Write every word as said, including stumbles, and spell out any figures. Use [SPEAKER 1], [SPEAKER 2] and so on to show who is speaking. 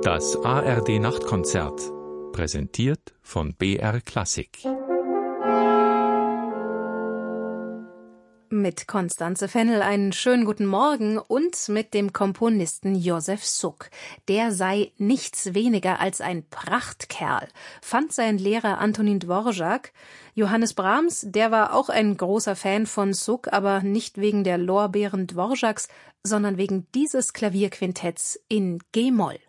[SPEAKER 1] Das A R D-Nachtkonzert, präsentiert von B R Klassik.
[SPEAKER 2] Mit Constanze Fennel einen schönen guten Morgen und mit dem Komponisten Josef Suk. Der sei nichts weniger als ein Prachtkerl, fand sein Lehrer Antonin Dvorak. Johannes Brahms, der war auch ein großer Fan von Suk, aber nicht wegen der Lorbeeren Dvoraks, sondern wegen dieses Klavierquintetts in G-Moll.